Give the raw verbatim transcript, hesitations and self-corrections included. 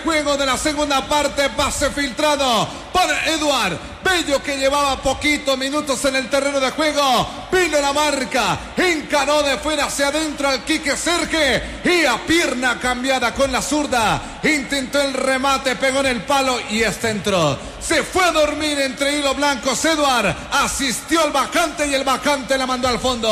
juego de la segunda parte. Pase filtrado por Eduard Bello, que llevaba poquitos minutos en el terreno de juego. Vino la marca, encaró de fuera hacia adentro al Quique Serge y a pierna cambiada con la zurda intentó el remate, pegó en el palo y este entró. Se fue a dormir entre hilos blancos Eduard, asistió al bajante y el bajante la mandó al fondo.